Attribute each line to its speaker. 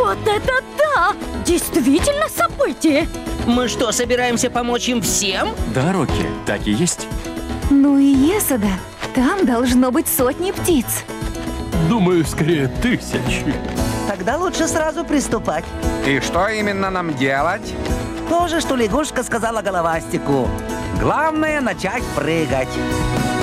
Speaker 1: Вот это да! Действительно событие!
Speaker 2: Мы что, собираемся помочь им всем?
Speaker 3: Да, Рокки, так и есть.
Speaker 4: Ну и Есада, там должно быть сотни птиц.
Speaker 5: Думаю, скорее 1000.
Speaker 6: Тогда лучше сразу приступать.
Speaker 7: И что именно нам делать?
Speaker 6: То же, что лягушка сказала головастику. Главное начать прыгать.